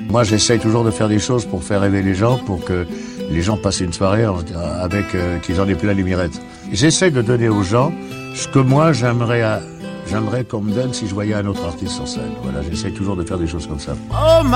Moi, j'essaye toujours de faire des choses pour faire rêver les gens, pour que les gens passent une soirée avec qu'ils en aient plein les mirettes. J'essaie de donner aux gens ce que moi j'aimerais qu'on me donne si je voyais un autre artiste sur scène. Voilà, j'essaie toujours de faire des choses comme ça. Oh